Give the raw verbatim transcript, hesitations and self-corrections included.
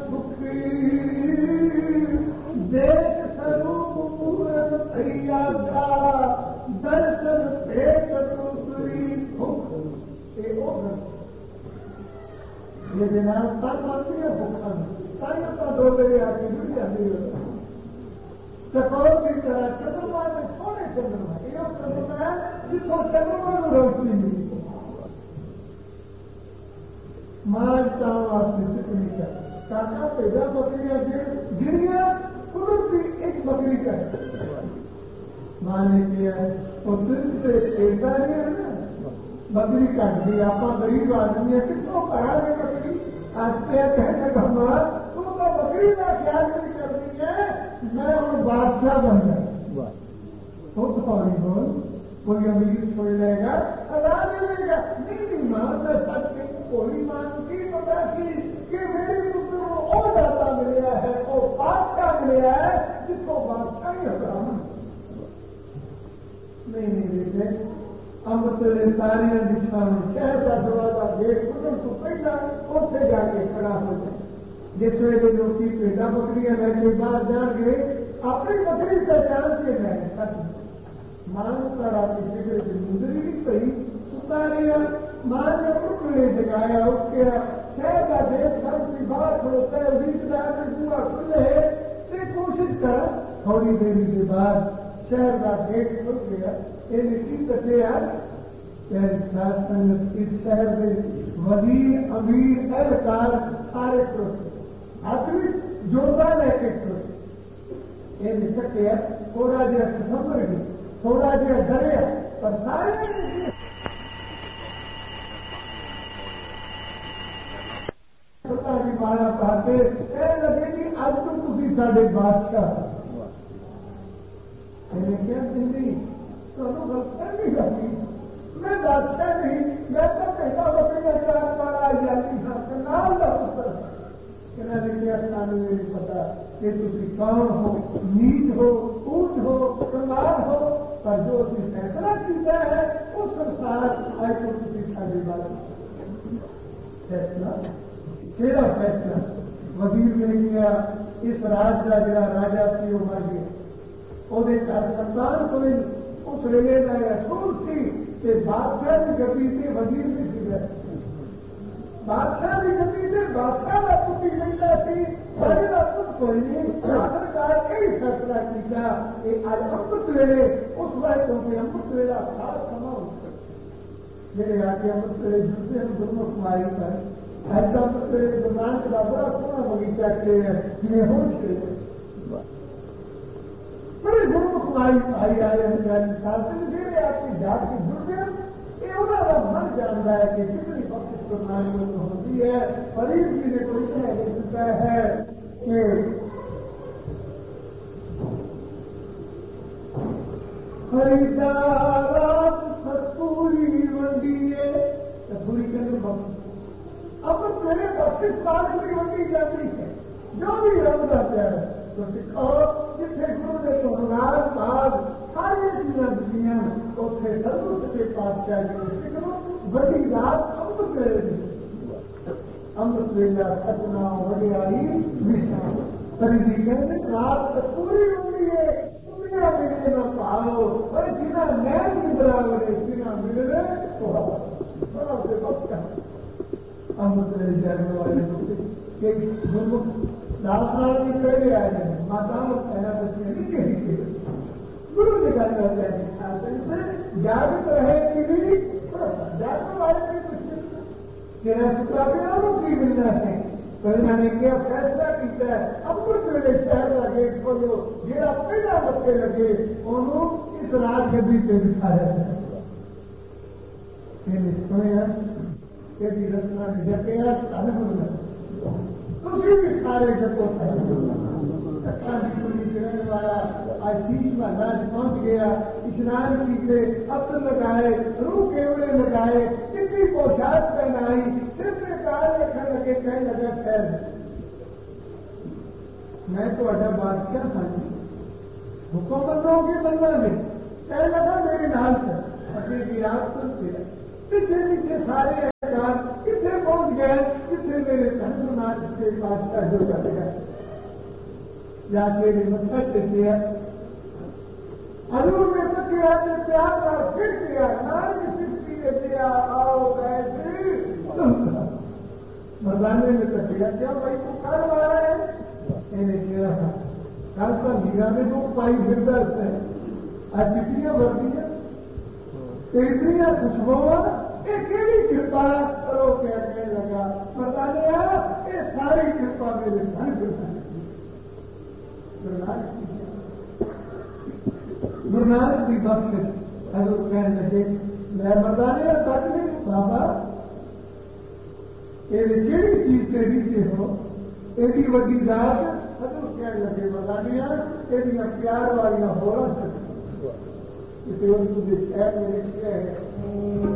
سکھی دیکھ سروپ پورن بھیا کا درشن بھیٹ دوسری بھوک یہ جناب تر مانتی ہے بھوکھن تاکہ تو دو میرے آ کے بھی جاتی ہے چکور کی طرح چندرما میں سونے چندرما یہ چندرما ہے جس کو چندرما میں روشنی ملی مارتا واسطے کتنی کیا کاکا پیدا بکریاں گریا قدرت کی ایک بکری کا ماں نے کیا ہے اور دل سے پیدا نہیں ہے نا بکری کاٹ دی آپ غریب آدمی ہے کس کو کہا گیا بکری آج پہ کہنے کا ہمارا تم کو بکری کا خیال نہیں کرنی ہے میں ہوں بادشاہ بن جائے تو پانی بول کوئی امیر چھوڑ لے گا اللہ دے گا نہیں ماں میں سچ کے کوئی مان کی پتا کی کہ میری پتر کو اور زیادہ ملیا ہے اور بادشاہ ملیا ہے جس کو بادشاہ ہی حرام نہیں نہیں دیکھے امرت ساری دشا میں شہر کا دروازہ گیٹ کھلنے تو پہلا اتنے جا کے کھڑا ہو جائے جس ویلے لوگ پیڑا بکریاں لے کے بعد جان گے اپنی بکری سے جان کے لے مان کرا کی فکر کی گزری بھی صحیح ستاریا ماں نے اٹھ لے جگایا اٹھ کے شہر کا دیش گھر کی بات ہوتا ہے بیچ رات میں پورا کھلے سے کوشش کر تھوڑی دیر کے بعد شہر کا گیٹ کھل گیا یہ کی کٹے اس شہر کے وزیر امیر اہلکار سارے آدمی جوتا لے کے یہ کٹے تھوڑا جہا سمجھ گئی تھوڑا جہا ڈریا پر سارے مارا پاتے لگے گی اب تو تھی سارے بادشاہ کیا دلی غلط نہیں کرتی میں بادشاہ نہیں میں تو کہتا بکری چار پارا جاتی نام کا پتر کہنا نے کیا سامنے نہیں پتا کہ تھی کون ہو نیچ ہو اونٹ ہو کمار ہو پر جو تھی فیصلہ کیتا ہے اس سنسار آئے تو تھی ساری بات فیصلہ کہڑا فیصلہ وزیر نے کیا اس راج کا جڑا راجا سی وہ مر گیا وہ سنتان کوئی اس ویلے کا اصول سی کہ بادشاہ کی گتی سے وزیر بھی سی بادشاہ کی گتی سے بادشاہ کا پتی لیتا سی راجے کا پت کوئی نہیں آخرکار یہی فیصلہ کیا کہ آج امرت ویلے اس وقت کیونکہ امرت ویلا خاص سما ہوتا میرے آگے امرت ویلے جلتے ہیں دونوں کماری کر ایسا میرے زبان کا بڑا سونا بغیچہ کے جنہیں ہوش کے بڑے دونوں کماری آئی آئے ہیں سالتے میرے آپ کی جات کی جڑتے یہ انہوں کا من جانتا ہے کہ کتنی وقت اس پرنالی میں ہوتی ہے فرید جی نے کوئی کہہ چکا ہے کہ خریدار پوری منڈی ہے پوری کرنے وقت اب میرے بتیس سال کی منڈی جاتی ہے جو بھی رنگ رہتا ہے تو سکھاؤ جتنے گرو نے سہنار باغ ساری چیزیں دنیا اتنے سرو کے پاس کیا سکھو بڑی رات امرت ویلے امرت ویلا ختنا وڈیائی خریدی کہتے رات پوری ہوئی ہے دنیا ملے نہ پاؤ اور جنا نین بھی برابر ہے جنا ملے تو بڑا سے وقت امرت ویلے جانے والے لوگ داخلہ بھی پہلے آئے ہیں ماتا پہلا بچے نہیں کہیں گرو نکال کرتے ہیں جاگت رہے کہ بھی جاگت والے بھی کچھ تیرا سکا بھی اور کی ملنا ہے پہلے میں نے کیا فیصلہ کیا ہے امرت ویلے شہر کا گیٹ کھولو جہاں پہلا بچے لگے انہوں اس راج گدی پہ دکھایا جائے سنیا کہ رچنا نے جپیا تھی بھی سارے جپو کرنے والا آج بیچ میں ناچ پہنچ گیا اسنان کیتے اپن لگائے روح کیوڑے لگائے کتنی پوشاک پہنائی صرف کار رکھنے لگے کہنے لگا خیر میں تو اڈا بادشاہ تھا حکومتوں کے بندہ میں کہنے لگا میرے نام سے اپنی کی رات سن کے پیچھے پیچھے سارے احکام کتنے پہنچ گئے کتنے میرے سنسنا نام سے بادشاہ جو کر گیا یا تیرے مقصد سے کیا حضور نے تو کیا کہ پیار کا پھر کیا نام کسی کے دیا آؤ بیٹھے مردانے میں تو کیا کیا بھائی تو کل مارا ہے انہیں کیا تھا کل کا میرا میں تو پائی پھرتا ہے آج کتنی بڑھتی ہے اتنی خوشبو ایک کرپا کرو کہنے لگا مردانے یہ ساری کرپا میرے گھر کرتا گرو نانک کی بخش حضرت کہنے لگے میں مردانے سچ نہیں بابا یہ کہڑی چیز کے نیچے ہو ایڈی وڈی ذات حضرت کہنے لگے مردانے یہ پیار والی ہو رہا سکتی ہے